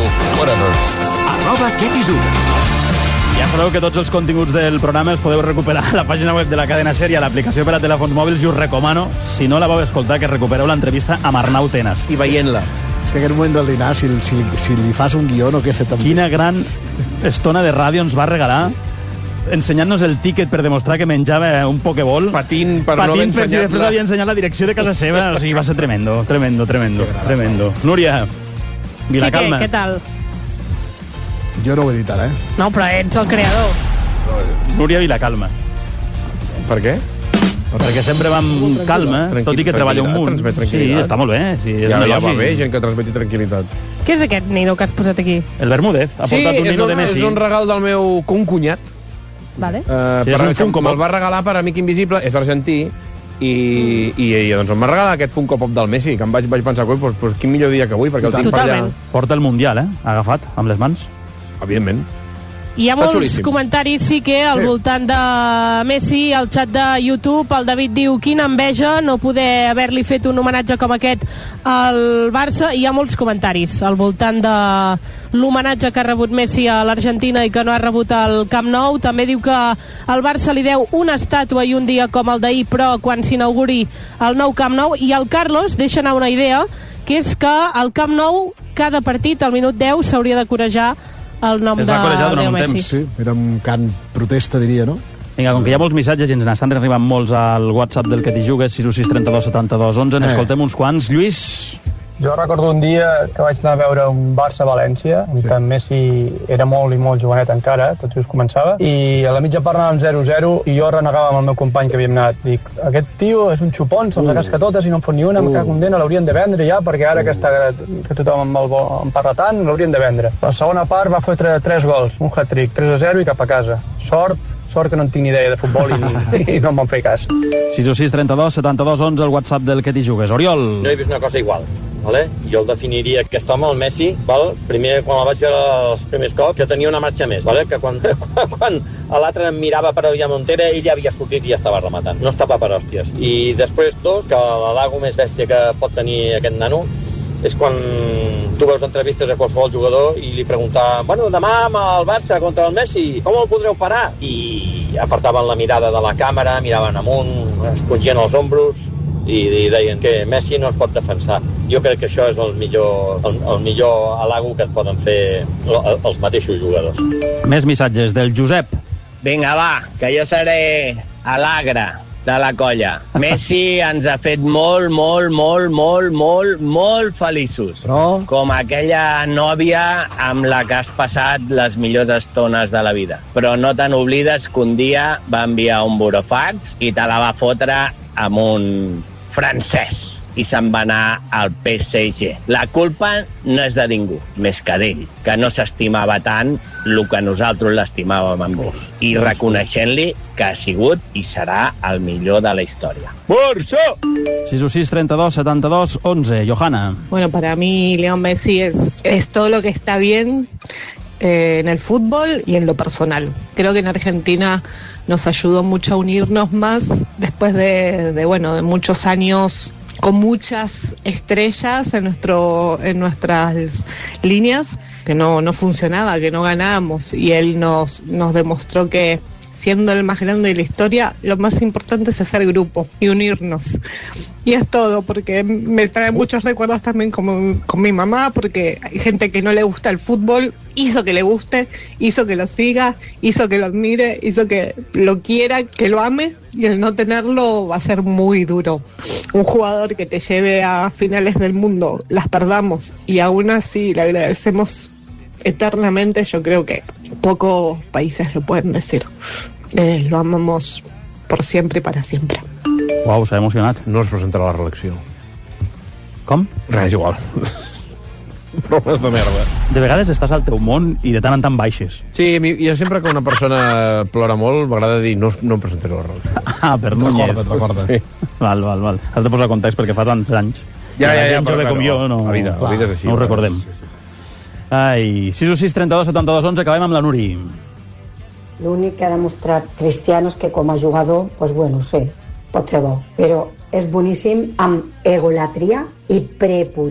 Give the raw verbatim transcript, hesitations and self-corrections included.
Whatever. Arroba Ketisugas. Ja sabeu que tots els continguts del programa els podeu recuperar a la pàgina web de la cadena Ser i a l'aplicació per a telèfons mòbils, i us recomano, si no la vau escoltar, que recupereu l'entrevista amb Arnau Tenas. I veient-la. És que aquest moment del dinar, si, si, si li fas un guió, no queda tan... Quina gran estona de ràdio ens va regalar, ensenyant-nos el tíquet per demostrar que menjava un pokeball. Patint per Patint no haver per si ensenyat després la... havia ensenyat la direcció de casa seva. O sigui, va ser tremendo, tremendo, tremendo, tremendo. Núria, Vilacalma. Sí, què, què tal? Jo no ho he dit ara, eh? No, però ets el creador. Núria Vilacalma. Per què? Perquè sempre va amb calma, tot i que treballa un munt. Sí, està molt bé. Sí, és ja, ja va negoci. bé, gent que transmeti tranquil·litat. Què és aquest nido que has posat aquí? El Bermúdez ha Sí, portat un és nino un, de Messi. és un regal del meu concunyat. Vale. Uh, Sí, és un Funko Me'l Pop. va regalar per Amic Invisible, és argentí, i, i, i doncs em va regalar aquest Funko Pop del Messi, que em vaig, vaig pensar, pues, pues, quin millor dia que avui, perquè el tinc per allà. Totalment. Porta el Mundial, eh? Agafat, amb les mans. Evidentment. Hi ha Està molts xulíssim. comentaris, sí que al voltant de Messi, al xat de YouTube, el David diu quina enveja no poder haver-li fet un homenatge com aquest al Barça. Hi ha molts comentaris al voltant de l'homenatge que ha rebut Messi a l'Argentina i que no ha rebut al Camp Nou. També diu que el Barça li deu una estàtua i un dia com el d'ahir, però quan s'inauguri el nou Camp Nou. I el Carlos deixa anar una idea, que és que al Camp Nou cada partit al minut deu s'hauria de corejar el nom Es de va corejar durant Leo un Messi. temps. Sí, era un cant protesta, diria, no? Vinga, com que hi ha molts missatges i ens n'estan arribant molts al WhatsApp del que t'hi jugues, sis sis trenta-dos setanta-dos onze, n'escoltem uns quants. Lluís? Jo recordo un dia que vaig anar a veure un Barça-València, on sí. Messi era molt i molt jovenet encara, tot just començava, i a la mitja part anàvem zero zero i jo renegava amb el meu company que havíem anat. Dic, aquest tio és un xupon, se'ls uh. casca totes i no en fot ni una, uh. me cago en Déu, l'haurien de vendre ja, perquè ara que, està, que tothom el vol, en parla tant, l'haurien de vendre. La segona part va fotre tres gols, un hat-trick, tres a zero i cap a casa. Sort, sort que no en tinc ni idea de futbol i, i no em van fer cas. sis sis trenta-dos setanta-dos onze, el WhatsApp del que t'hi jugues. Oriol? No he vist una cosa igual. Vale? Jo el definiria, aquest home, el Messi, val? Primer, quan el vaig veure els primers cops, que tenia una marxa més, vale? Que quan, quan, quan l'altre em mirava per allà Montera, ell ja havia sortit i ja estava rematant. No estava per hòsties. I després, dos, que l'alago més bèstia que pot tenir aquest nano és quan tu veus entrevistes a qualsevol jugador i li preguntaven, bueno, demà amb el Barça contra el Messi, com el podreu parar? I apartaven la mirada de la càmera, miraven amunt, es pugien els ombros, i, i deien que Messi no es pot defensar. Jo crec que això és el millor, el, el millor halago que et poden fer els mateixos jugadors. Més missatges del Josep. Vinga, va, que jo seré alagre de la colla. Messi ens ha fet molt, molt, molt, molt, molt, molt feliços. Però... Com aquella nòvia amb la que has passat les millors estones de la vida. Però no te n'oblides que un dia va enviar un burofax i te la va fotre amb un francès i se'n va anar al P S G. La culpa no és de ningú, més que d'ell, que no s'estimava tant el que nosaltres l'estimàvem amb ell. I reconeixent-li que ha sigut i serà el millor de la història. Barça! sis sis trenta-dos setanta-dos onze, Johanna. Bueno, para mí Leo Messi es, es todo lo que está bien eh, en el fútbol y en lo personal. Creo que en Argentina nos ayudó mucho a unirnos más después de, de, bueno, de muchos años con muchas estrellas en nuestro en nuestras líneas, que no, no funcionaba, que no ganábamos, y él nos, nos demostró que siendo el más grande de la historia, lo más importante es hacer grupo y unirnos. Y es todo, porque me trae muchos recuerdos también con, con mi mamá, porque hay gente que no le gusta el fútbol, hizo que le guste, hizo que lo siga, hizo que lo admire, hizo que lo quiera, que lo ame, y el no tenerlo va a ser muy duro. Un jugador que te lleve a finales del mundo, las perdamos, y aún así le agradecemos eternamente, yo creo que pocos países lo pueden decir. Eh, lo amamos por siempre y para siempre. Uau, s'ha emocionat. No es presentarà a la reelecció. Com? Res, igual. Bromes de merda. De vegades estàs al teu món i de tant en tant baixes. Sí, jo sempre que una persona plora molt m'agrada dir no, no em presentaré a la reelecció. Ah, per Núñez. Recorda't, recorda't. Sí. Val, val, val. Has de posar context perquè fa tants anys. Ja, ja, ja. gent jove com jo no, la vida, la vida és així. No ho recordem. Sí, sí. Ai, sis sis trenta-dos setanta-dos onze, acabem amb la Nuri. L'únic que ha demostrat Cristiano és que com a jugador, pues bueno, sí, pot ser bo, però és boníssim amb egolatria i prepo